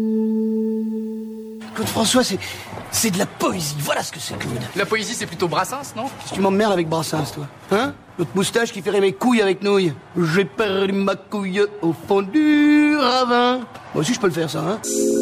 Claude François, c'est de la poésie. Voilà ce que c'est, Claude. La poésie, c'est plutôt Brassens, non? Qu'est-ce que tu m'emmerdes avec Brassens, toi? Hein? L'autre moustache qui ferait mes couilles avec nouilles. J'ai perdu ma couille au fond du ravin. Moi aussi, je peux le faire, ça, hein?